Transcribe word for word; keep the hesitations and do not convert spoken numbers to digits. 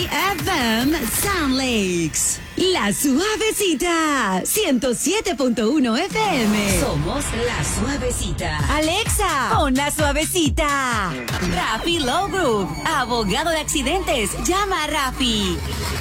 F M Sound Lakes. La Suavecita, ciento siete punto uno F M. Somos La Suavecita. Alexa, pon La Suavecita. Rafi Low Group, abogado de accidentes. Llama a Rafi.